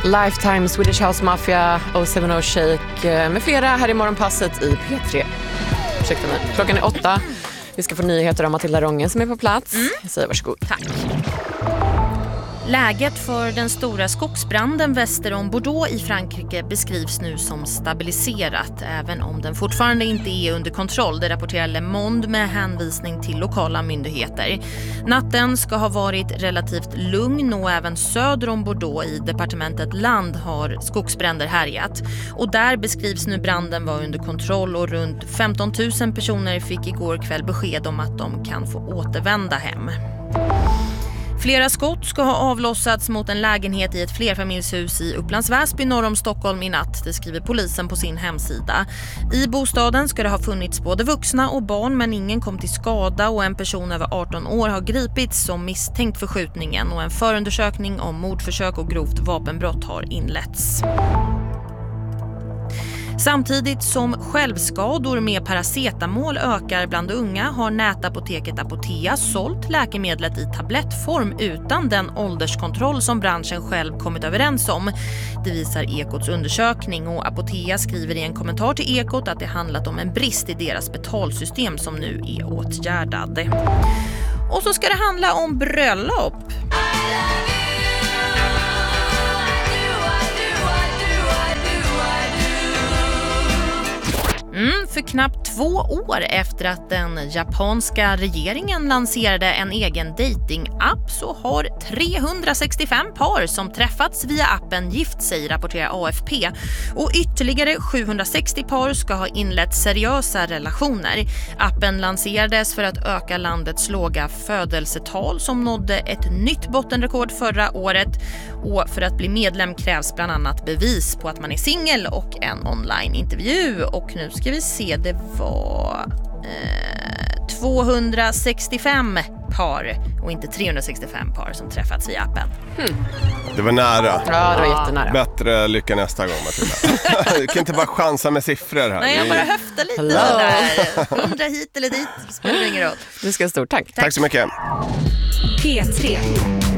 Lifetime, Swedish House Mafia, 070 Shake med flera här i morgonpasset i P3. Ursäkta mig. Klockan är 8. Vi ska få nyheter om Matilda Rongen som är på plats. Jag säger varsågod. Tack. Läget för den stora skogsbranden väster om Bordeaux i Frankrike beskrivs nu som stabiliserat, även om den fortfarande inte är under kontroll. Det rapporterar Le Monde med hänvisning till lokala myndigheter. Natten ska ha varit relativt lugn och även söder om Bordeaux i departementet Land har skogsbränder härjat. Och där beskrivs nu branden vara under kontroll och runt 15 000 personer fick igår kväll besked om att de kan få återvända hem. Flera skott ska ha avlossats mot en lägenhet i ett flerfamiljshus i Upplands Väsby norr om Stockholm i natt, det skriver polisen på sin hemsida. I bostaden ska det ha funnits både vuxna och barn, men ingen kom till skada och en person över 18 år har gripits som misstänkt för skjutningen och en förundersökning om mordförsök och grovt vapenbrott har inletts. Samtidigt som självskador med paracetamol ökar bland unga har nätapoteket Apotea sålt läkemedlet i tablettform utan den ålderskontroll som branschen själv kommit överens om. Det visar Ekots undersökning och Apotea skriver i en kommentar till Ekot att det handlat om en brist i deras betalsystem som nu är åtgärdad. Och så ska det handla om bröllop. För knappt 2 år efter att den japanska regeringen lanserade en egen dating-app så har 365 par som träffats via appen gift sig, rapporterar AFP. Och ytterligare 760 par ska ha inlett seriösa relationer. Appen lanserades för att öka landets låga födelsetal som nådde ett nytt bottenrekord förra året. Och för att bli medlem krävs bland annat bevis på att man är singel och en online-intervju. Och nu ska vi se, det var 265 par och inte 365 par som träffats via appen. Det var nära. Ja, det var jättenära. Bättre lycka nästa gång, Matilda. Du kan inte bara chansa med siffror här. Nej, jag bara höftar lite där. 100 hit eller dit, spelar ingen roll. Du ska ha stort tack. Tack så mycket. P3.